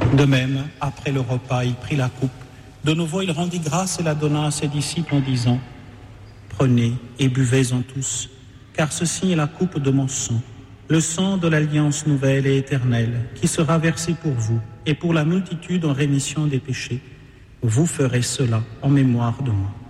De même, après le repas, il prit la coupe. De nouveau, il rendit grâce et la donna à ses disciples en disant : Prenez et buvez-en tous, car ceci est la coupe de mon sang, le sang de l'alliance nouvelle et éternelle, qui sera versé pour vous et pour la multitude en rémission des péchés. Vous ferez cela en mémoire de moi.